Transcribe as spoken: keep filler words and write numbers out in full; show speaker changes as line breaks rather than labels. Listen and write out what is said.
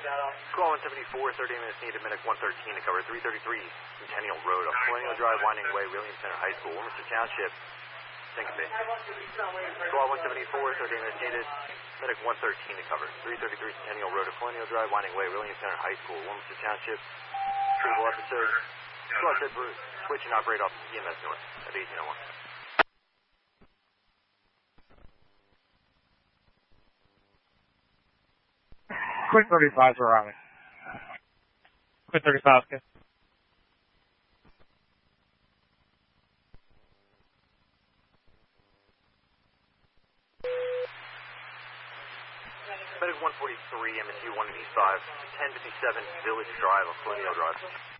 Call one seventy-four, thirty minutes needed, medic one thirteen to cover three thirty-three Centennial Road, up Colonial Drive, Winding Way, Williams Center High School, Wilmington Township, Syncope. Call one seventy-four, thirty minutes needed, medic one thirteen to cover three thirty-three Centennial Road, up Colonial Drive, Winding Way, Williams Center High School, Wilmington Township. Treatable episode. Squad said switch and operate off E M S North at eighteen oh one.
Quick thirty-five are on it. Quick thirty-five, okay.
Medic one forty-three, M S U one eighty-five, ten fifty-seven Village Drive, Colonial Drive.